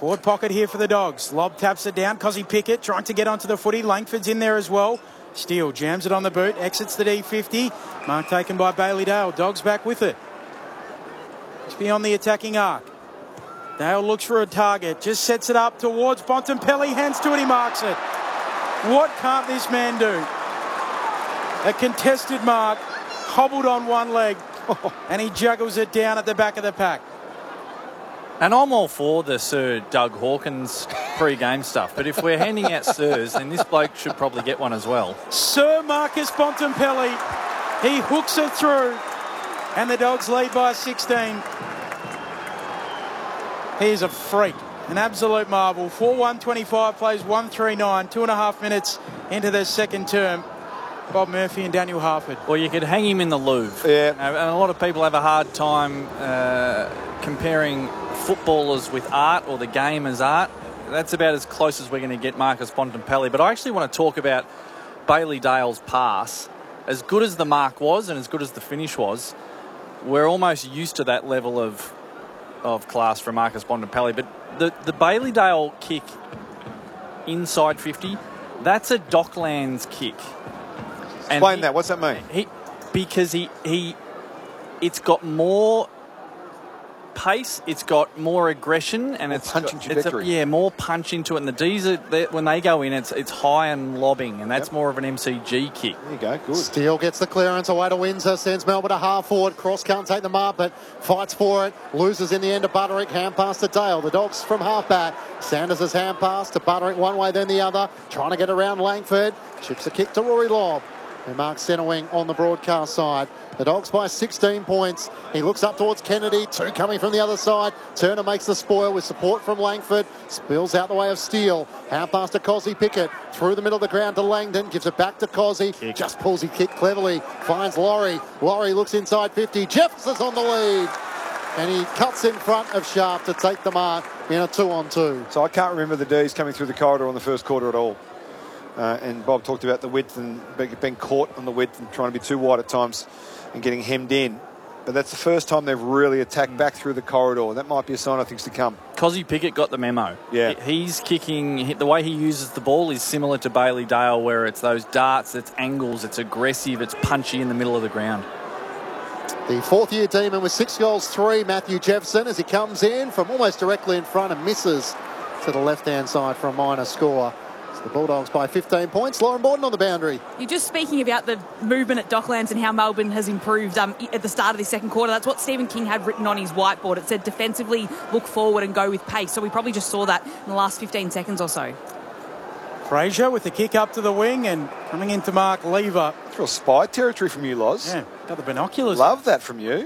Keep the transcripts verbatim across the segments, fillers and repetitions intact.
Forward pocket here for the Dogs. Lob taps it down. Cozzy Pickett trying to get onto the footy. Langford's in there as well. Steele jams it on the boot. Exits the D fifty. Mark taken by Bailey Dale. Dogs back with it. It's beyond the attacking arc. Dale looks for a target. Just sets it up towards Bontempelli. Hands to it. He marks it. What can't this man do? A contested mark. Hobbled on one leg. And he juggles it down at the back of the pack. And I'm all for the Sir Doug Hawkins pre-game stuff, but if we're handing out Sirs, then this bloke should probably get one as well. Sir Marcus Bontempelli, he hooks it through, and the Dogs lead by sixteen. He's a freak, an absolute marvel. four one twenty-five, plays one three nine, two and a half minutes into their second term. Bob Murphy and Daniel Harford. Well, you could hang him in the Louvre. Yeah. And a lot of people have a hard time uh, comparing footballers with art or the game as art. That's about as close as we're going to get Marcus Bontempelli. But I actually want to talk about Bailey Dale's pass. As good as the mark was and as good as the finish was, we're almost used to that level of of class from Marcus Bontempelli. But the, the Bailey Dale kick inside fifty, that's a Docklands kick. Explain he, that. What's that mean? He, because he, he, it's got more pace, it's got more aggression, and more it's punching got, trajectory. It's a, yeah, more punch into it. And the D's are, when they go in, it's it's high and lobbing, and that's yep. more of an M C G kick. There you go. Good. Steele gets the clearance away to Windsor, sends Melbourne a half forward. Cross can't take the mark, but fights for it. Loses in the end to Butterick. Hand pass to Dale. The Dogs from half back. Sanders' hand pass to Butterick one way, then the other. Trying to get around Langford. Chips a kick to Rory Lobb. And Mark centre wing on the broadcast side. The Dogs by sixteen points. He looks up towards Kennedy. Two coming from the other side. Turner makes the spoil with support from Langford. Spills out the way of Steele. Hand pass to Cozzy Pickett. Through the middle of the ground to Langdon. Gives it back to Cozzy. Kick. Just pulls his kick cleverly. Finds Laurie. Laurie looks inside fifty. Jefferson's on the lead. And he cuts in front of Sharp to take the mark in a two-on-two. So I can't remember the D's coming through the corridor on the first quarter at all. Uh, and Bob talked about the width and being caught on the width and trying to be too wide at times and getting hemmed in. But that's the first time they've really attacked back through the corridor. That might be a sign of things to come. Cozzy Pickett got the memo. Yeah. He's kicking, the way he uses the ball is similar to Bailey Dale, where it's those darts, it's angles, it's aggressive, it's punchy in the middle of the ground. The fourth-year Demon with six goals, three, Matthew Jefferson, as he comes in from almost directly in front and misses to the left-hand side for a minor score. The Bulldogs by fifteen points. Lauren Borden on the boundary. You're just speaking about the movement at Docklands and how Melbourne has improved um, at the start of the second quarter. That's what Stephen King had written on his whiteboard. It said defensively look forward and go with pace. So we probably just saw that in the last fifteen seconds or so. Fraser with the kick up to the wing and coming into Mark Lever. It's real spy territory from you, Loz. Yeah, got the binoculars. Love that from you.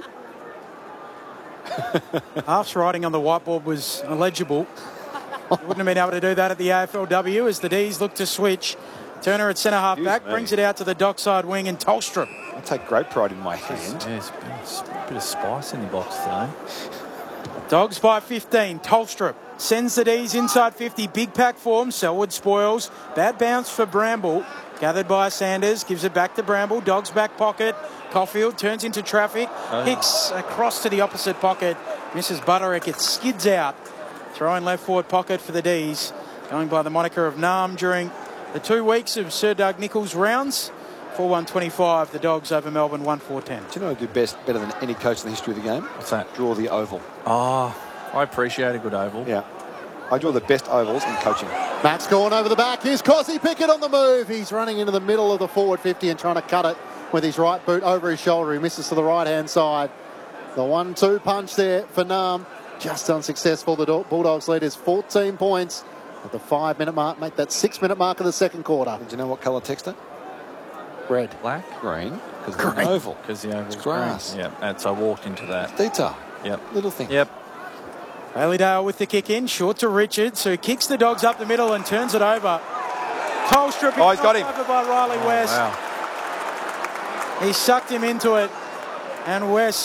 Half's writing on the whiteboard was illegible. Wouldn't have been able to do that at the A F L W as the D's look to switch. Turner at centre half back, brings it out to the dockside wing, and Tolstrup. I take great pride in my hand. Yeah, there's a bit of spice in the box today. Dogs by fifteen. Tolstrup sends the D's inside fifty. Big pack form. Selwood spoils. Bad bounce for Bramble. Gathered by Sanders. Gives it back to Bramble. Dogs back pocket. Caulfield turns into traffic. Oh. Hicks across to the opposite pocket. Misses Butterick. It skids out. Throw in left forward pocket for the D's. Going by the moniker of Nam during the two weeks of Sir Doug Nicholls' rounds. four one twenty-five, the Dogs over Melbourne, one four ten. Do you know what I do best, better than any coach in the history of the game? What's that? Draw the oval. Oh, I appreciate a good oval. Yeah. I draw the best ovals in coaching. Max Gawn over the back. Here's Cozzy Pickett on the move. He's running into the middle of the forward fifty and trying to cut it with his right boot over his shoulder. He misses to the right-hand side. The one two punch there for Nam. Just unsuccessful. The Bulldogs lead is fourteen points at the five-minute mark. Make that six-minute mark of the second quarter. Do you know what colour texture? Red. Black? Green. Because it's an oval. Because the oval's It's grass. green. Yep, and so I walked into that. Detail. Yep. Little thing. Yep. Bailey Dale with the kick in. Short to Richards, who kicks the Dogs up the middle and turns it over. Tolstrup. Oh, he's got him. Over by Riley Oh, West. wow. He sucked him into it. And West